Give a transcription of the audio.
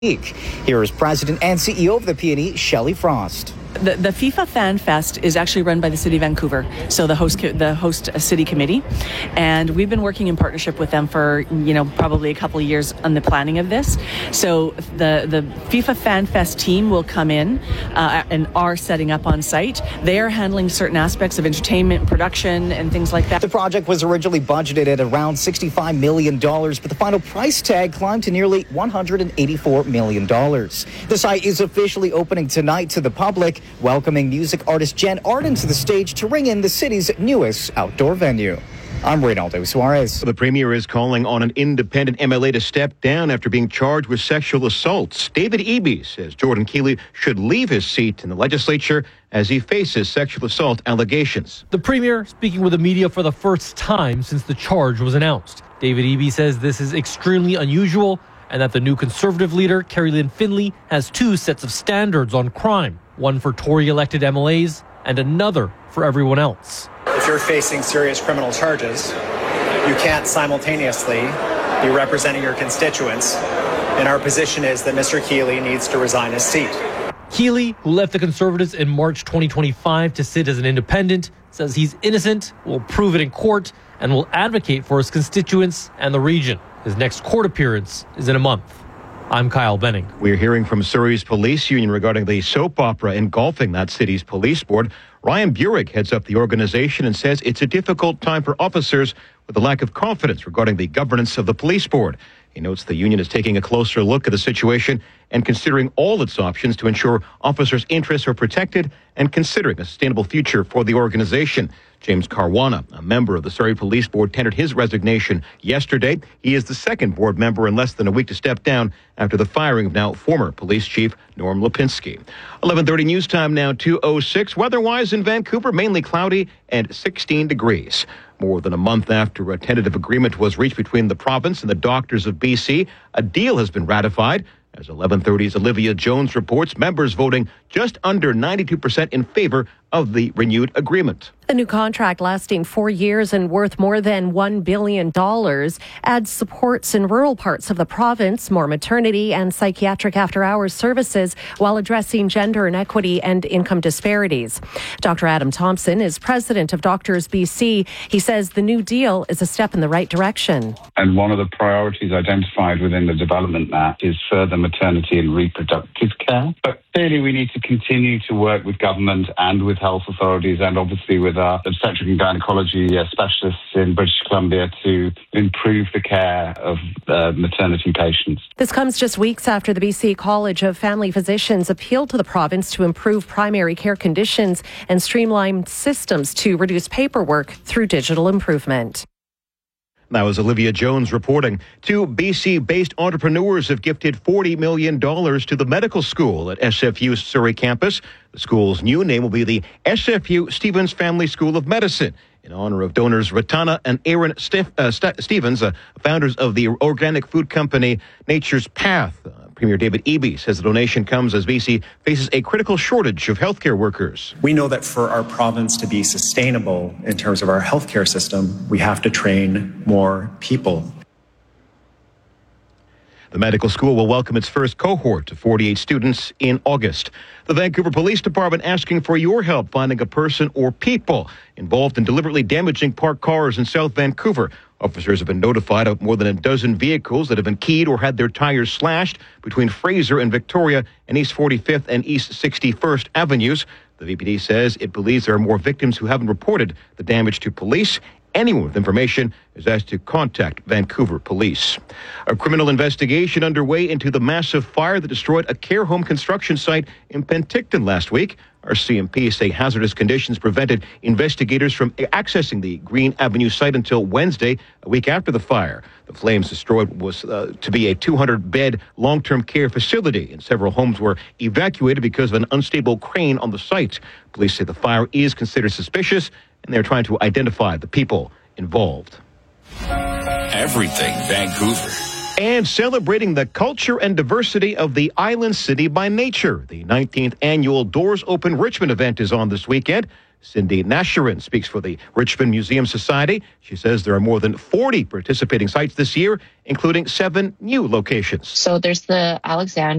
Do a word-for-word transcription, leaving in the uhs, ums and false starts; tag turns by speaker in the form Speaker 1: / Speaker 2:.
Speaker 1: Here is President and C E O of the P and E, Shelley Frost.
Speaker 2: The, the FIFA Fan Fest is actually run by the City of Vancouver, so the host the host city committee, and we've been working in partnership with them for you know probably a couple of years on the planning of this. So the the FIFA Fan Fest team will come in uh, and are setting up on site. They are handling certain aspects of entertainment, production, and things like that.
Speaker 1: The project was originally budgeted at around sixty-five million dollars, but the final price tag climbed to nearly one hundred eighty-four million dollars. The site is officially opening tonight to the public, welcoming music artist Jen Arden to the stage to ring in the city's newest outdoor venue. I'm Reynaldo Suarez.
Speaker 3: The Premier is calling on an independent M L A to step down after being charged with sexual assaults. David Eby says Jordan Keeley should leave his seat in the legislature as he faces sexual assault allegations.
Speaker 4: The Premier speaking with the media for the first time since the charge was announced. David Eby says this is extremely unusual and that the new Conservative leader, Carrie Lynn Finley, has two sets of standards on crime, one for Tory-elected M L As and another for everyone else.
Speaker 5: If you're facing serious criminal charges, you can't simultaneously be representing your constituents, and our position is that Mister Keeley needs to resign his seat.
Speaker 4: Keeley, who left the Conservatives in March twenty twenty-five to sit as an independent, says he's innocent, will prove it in court, and will advocate for his constituents and the region. His next court appearance is in a month. I'm Kyle Benning.
Speaker 3: We're hearing from Surrey's police union regarding the soap opera engulfing that city's police board. Ryan Burek heads up the organization and says it's a difficult time for officers with a lack of confidence regarding the governance of the police board. He notes the union is taking a closer look at the situation and considering all its options to ensure officers' interests are protected and considering a sustainable future for the organization. James Caruana, a member of the Surrey Police Board, tendered his resignation yesterday. He is the second board member in less than a week to step down after the firing of now former police chief Norm Lipinski. eleven thirty news time now, two oh six. Weather-wise in Vancouver, mainly cloudy and sixteen degrees. More than a month after a tentative agreement was reached between the province and the doctors of B C, a deal has been ratified. As eleven thirty's Olivia Jones reports, members voting just under ninety-two percent in favor of the renewed agreement.
Speaker 6: The new contract, lasting four years and worth more than one billion dollars, adds supports in rural parts of the province, more maternity and psychiatric after-hours services, while addressing gender inequity and income disparities. Doctor Adam Thompson is president of Doctors B C. He says the new deal is a step in the right direction.
Speaker 7: And one of the priorities identified within the development map is further maternity and reproductive care. But clearly we need to continue to work with government and with health authorities and obviously with our obstetric and gynecology uh, specialists in British Columbia to improve the care of uh, maternity patients.
Speaker 6: This comes just weeks after the B C College of Family Physicians appealed to the province to improve primary care conditions and streamline systems to reduce paperwork through digital improvement.
Speaker 3: That was Olivia Jones reporting. Two B C-based entrepreneurs have gifted forty million dollars to the medical school at S F U's Surrey campus. The school's new name will be the S F U Stevens Family School of Medicine, in honor of donors Ratana and Aaron Stef- uh, St- Stevens, uh, founders of the organic food company Nature's Path. Uh, Premier David Eby says the donation comes as B C faces a critical shortage of healthcare workers.
Speaker 5: We know that for our province to be sustainable in terms of our healthcare system, we have to train more people.
Speaker 3: The medical school will welcome its first cohort of forty-eight students in August. The Vancouver Police Department asking for your help finding a person or people involved in deliberately damaging parked cars in South Vancouver. Officers have been notified of more than a dozen vehicles that have been keyed or had their tires slashed between Fraser and Victoria and East forty-fifth and East sixty-first Avenues. The V P D says it believes there are more victims who haven't reported the damage to police. Anyone with information is asked to contact Vancouver Police. A criminal investigation underway into the massive fire that destroyed a care home construction site in Penticton last week. Our C M P say hazardous conditions prevented investigators from accessing the Green Avenue site until Wednesday, a week after the fire. The flames destroyed what was uh, to be a two hundred bed long-term care facility, and several homes were evacuated because of an unstable crane on the site. Police say the fire is considered suspicious, and they're trying to identify the people involved.
Speaker 8: Everything Vancouver.
Speaker 3: And celebrating the culture and diversity of the island city by nature. The nineteenth annual Doors Open Richmond event is on this weekend. Cindy Nasharin speaks for the Richmond Museum Society. She says there are more than forty participating sites this year, including seven new locations.
Speaker 9: So there's the Alexandria